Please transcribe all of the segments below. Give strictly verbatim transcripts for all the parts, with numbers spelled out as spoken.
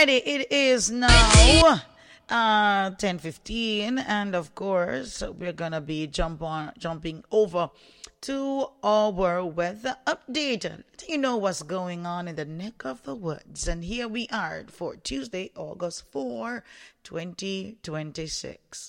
Alrighty, it is now uh ten fifteen, and of course we're gonna be jump on jumping over to our weather update. Let you know what's going on in the neck of the woods. And here we are for Tuesday, August fourth, twenty twenty-six.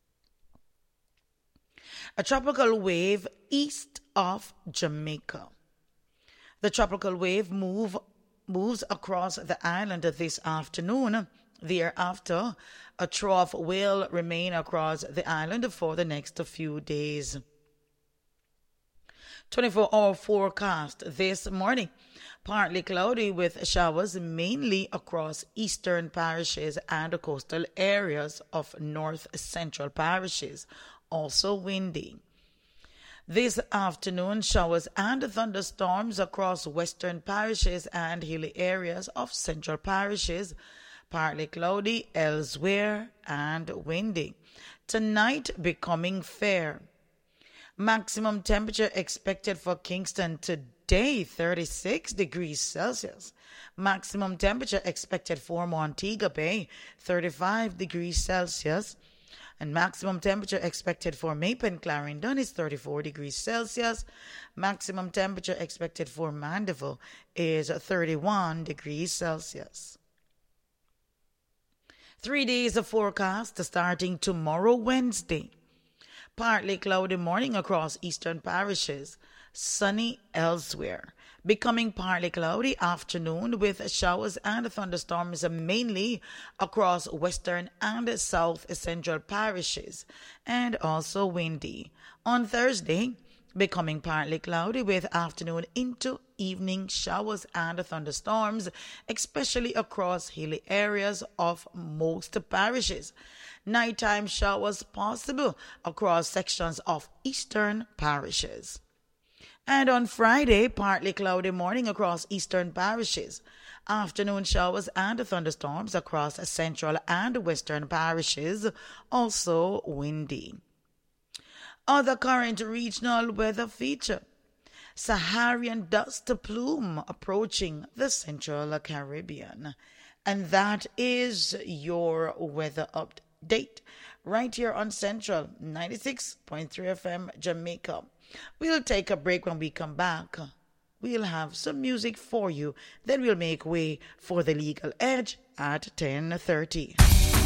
A tropical wave east of Jamaica. The tropical wave move moves across the island this afternoon. Thereafter, a trough will remain across the island for the next few days. twenty-four hour forecast this morning. Partly cloudy with showers mainly across eastern parishes and coastal areas of north central parishes. Also windy. This afternoon, showers and thunderstorms across western parishes and hilly areas of central parishes. Partly cloudy elsewhere and windy. Tonight becoming fair. Maximum temperature expected for Kingston today, thirty-six degrees Celsius. Maximum temperature expected for Montego Bay, thirty-five degrees Celsius. And maximum temperature expected for Maple Clarendon is thirty-four degrees Celsius. Maximum temperature expected for Mandeville is thirty-one degrees Celsius. Three days of forecast starting tomorrow, Wednesday. Partly cloudy morning across eastern parishes. Sunny elsewhere. Becoming partly cloudy afternoon with showers and thunderstorms mainly across western and south central parishes. And also windy. On Thursday, becoming partly cloudy with afternoon into evening showers and thunderstorms, especially across hilly areas of most parishes. Nighttime showers possible across sections of eastern parishes. And on Friday, partly cloudy morning across eastern parishes. Afternoon showers and thunderstorms across central and western parishes. Also windy. Other current regional weather feature. Saharan dust plume approaching the central Caribbean. And that is your weather update right here on Central ninety-six point three F M Jamaica. We'll take a break. When we come back, we'll have some music for you. Then we'll make way for the Legal Edge at ten thirty.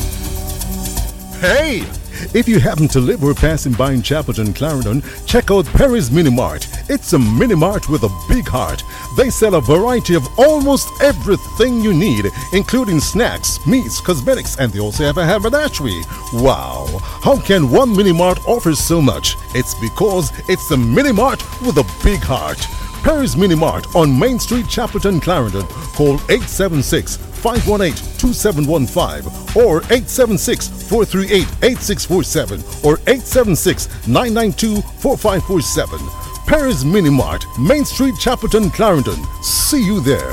Hey! If you happen to live or passing by in Chapelton, Clarendon, check out Perry's Mini Mart. It's a mini mart with a big heart. They sell a variety of almost everything you need, including snacks, meats, cosmetics, and they also have a haberdashery. Wow! How can one mini mart offer so much? It's because it's a mini mart with a big heart. Perry's Mini Mart on Main Street, Chapelton, Clarendon. Call eight seven six, five one eight, two seven one five or eight seven six, four three eight, eight six four seven or eight seven six, nine nine two, four five four seven. Perry's Mini Mart, Main Street, Chapelton, Clarendon. See you there.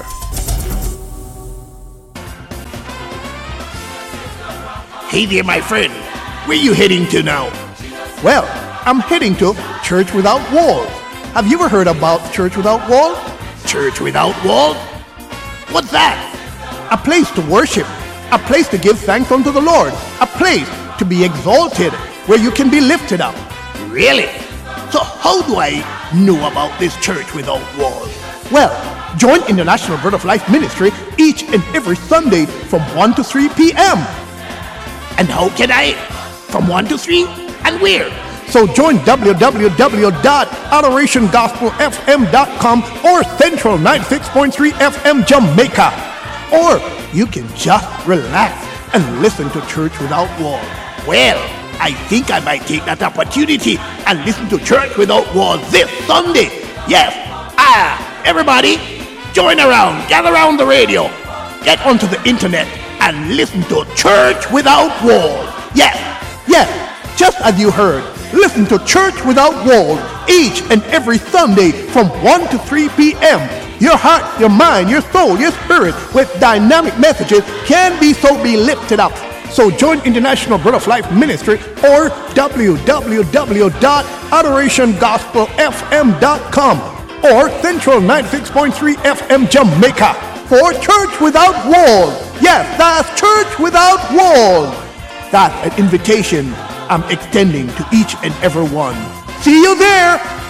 Hey there, my friend. Where you heading to now? Well, I'm heading to Church Without Walls. Have you ever heard about Church Without Walls? Church Without Walls? What's that? A place to worship, a place to give thanks unto the Lord, a place to be exalted, where you can be lifted up. Really? So how do I know about this Church Without Walls? Well, join International Bread of Life Ministry each and every Sunday from one to three p.m. And how can I? From one to three? And where? So join w w w dot adoration gospel f m dot com or Central ninety-six point three F M Jamaica. Or you can just relax and listen to Church Without Walls. Well, I think I might take that opportunity and listen to Church Without Walls this Sunday. Yes. Ah, everybody, join around, gather around the radio, get onto the internet and listen to Church Without Walls. Yes. Yes, just as you heard. Listen to Church Without Walls each and every Sunday from one to three p.m. Your heart, your mind, your soul, your spirit with dynamic messages can be so be lifted up. So join International Bread of Life Ministry or w w w dot adoration gospel f m dot com or Central ninety-six point three F M Jamaica for Church Without Walls. Yes, that's Church Without Walls. That's an invitation I'm extending to each and every one. See you there.